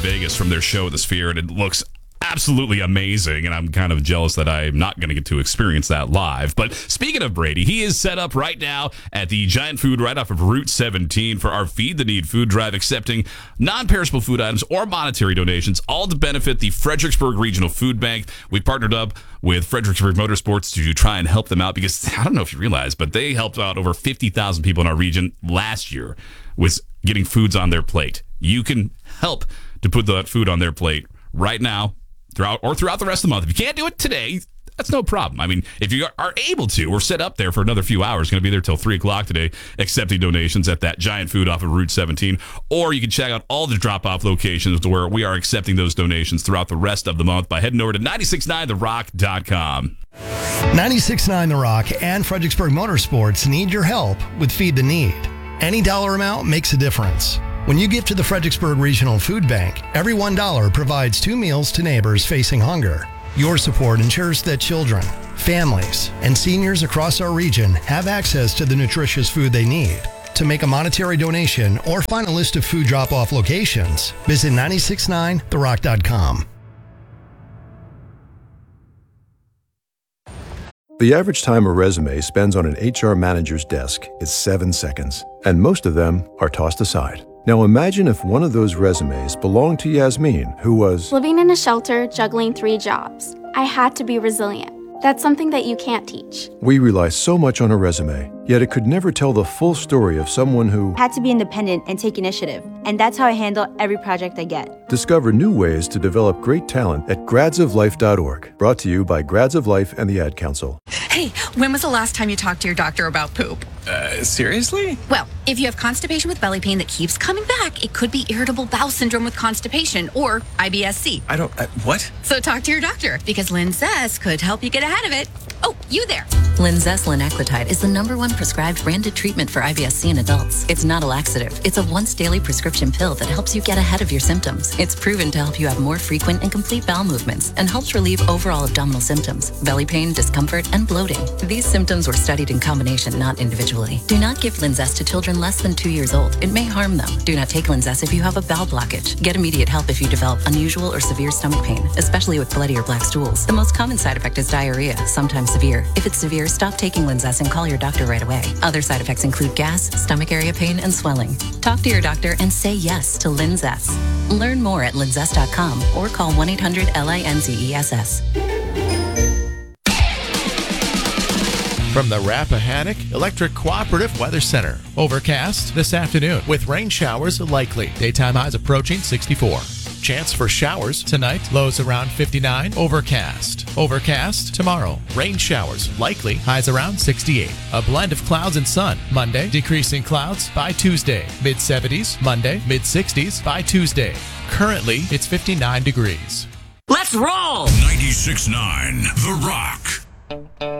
Vegas from their show at the Sphere, and it looks absolutely amazing, and I'm kind of jealous that I'm not going to get to experience that live. But speaking of Brady, he is set up right now at the Giant Food right off of Route 17 for our Feed the Need food drive, accepting non-perishable food items or monetary donations, all to benefit the Fredericksburg Regional Food Bank. We partnered up with Fredericksburg Motorsports to try and help them out because, I don't know if you realize, but they helped out over 50,000 people in our region last year with getting foods on their plate. You can help to put that food on their plate right now, throughout the rest of the month. If you can't do it today, that's no problem. I mean, if you are able to, we're set up there for another few hours. Going to be there till 3 o'clock today, accepting donations at that Giant Food off of Route 17. Or you can check out all the drop-off locations to where we are accepting those donations throughout the rest of the month by heading over to 969therock.com. 96.9 The Rock and Fredericksburg Motorsports need your help with Feed the Need. Any dollar amount makes a difference. When you give to the Fredericksburg Regional Food Bank, every $1 provides 2 meals to neighbors facing hunger. Your support ensures that children, families, and seniors across our region have access to the nutritious food they need. To make a monetary donation or find a list of food drop-off locations, visit 969therock.com. The average time a resume spends on an HR manager's desk is 7 seconds, and most of them are tossed aside. Now imagine if one of those resumes belonged to Yasmin, who was living in a shelter, juggling 3 jobs. I had to be resilient. That's something that you can't teach. We rely so much on a resume, yet it could never tell the full story of someone who had to be independent and take initiative. And that's how I handle every project I get. Discover new ways to develop great talent at gradsoflife.org. Brought to you by Grads of Life and the Ad Council. Hey, when was the last time you talked to your doctor about poop? Seriously? Well, if you have constipation with belly pain that keeps coming back, it could be irritable bowel syndrome with constipation or IBS-C. What? So talk to your doctor because Linzess could help you get ahead of it. Oh, you there. Linzess linaclotide is the #1 prescribed branded treatment for IBS-C in adults. It's not a laxative. It's a once daily prescription pill that helps you get ahead of your symptoms. It's proven to help you have more frequent and complete bowel movements and helps relieve overall abdominal symptoms, belly pain, discomfort, and bloating. These symptoms were studied in combination, not individually. Do not give Linzess to children less than 2 years old. It may harm them. Do not take Linzess if you have a bowel blockage. Get immediate help if you develop unusual or severe stomach pain, especially with bloody or black stools. The most common side effect is diarrhea, sometimes severe. If it's severe, stop taking Linzess and call your doctor right away. Other side effects include gas, stomach area pain, and swelling. Talk to your doctor and say yes to Linzess. Learn more at linzess.com or call 1-800-LINZESS. From the Rappahannock Electric Cooperative Weather Center. Overcast this afternoon with rain showers likely. Daytime highs approaching 64. Chance for showers tonight. Lows around 59. Overcast. Overcast tomorrow. Rain showers likely. Highs around 68. A blend of clouds and sun. Monday, decreasing clouds by Tuesday. Mid-70s. Monday, mid-60s by Tuesday. Currently, it's 59 degrees. Let's roll! 96.9 The Rock.